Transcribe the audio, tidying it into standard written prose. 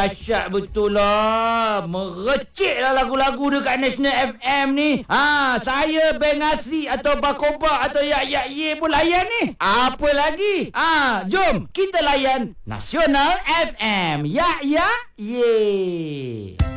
dahsyat betul lah. Merecik lah lagu-lagu dekat National FM ni. Saya Beng Asri atau Bakoba atau Yak Ye pun layan ni. Apa lagi? Jom kita layan Nasional FM. Yak Ye.